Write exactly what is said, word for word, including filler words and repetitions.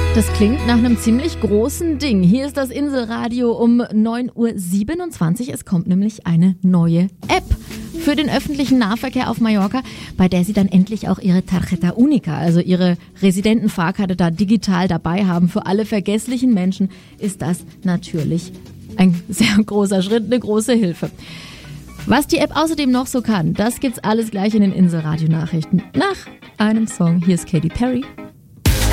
Das klingt nach einem ziemlich großen Ding. Hier ist das Inselradio um neun Uhr siebenundzwanzig. Es kommt nämlich eine neue App für den öffentlichen Nahverkehr auf Mallorca, bei der Sie dann endlich auch Ihre Tarjeta Única, also Ihre Residentenfahrkarte, da digital dabei haben. Für alle vergesslichen Menschen ist das natürlich ein sehr großer Schritt, eine große Hilfe. Was die App außerdem noch so kann, das gibt's alles gleich in den Inselradio-Nachrichten. Nach einem Song, hier ist Katy Perry.